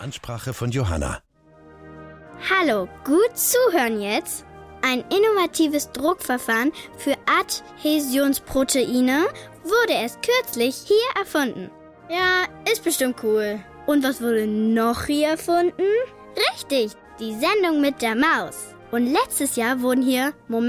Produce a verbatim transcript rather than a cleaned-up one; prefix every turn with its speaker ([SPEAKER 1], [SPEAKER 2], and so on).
[SPEAKER 1] Ansprache von Johanna.
[SPEAKER 2] Hallo, gut zuhören jetzt. Ein innovatives Druckverfahren für Adhäsionsproteine wurde erst kürzlich hier erfunden. Ja, ist bestimmt cool. Und was wurde noch hier erfunden? Richtig, die Sendung mit der Maus. Und letztes Jahr wurden hier Moment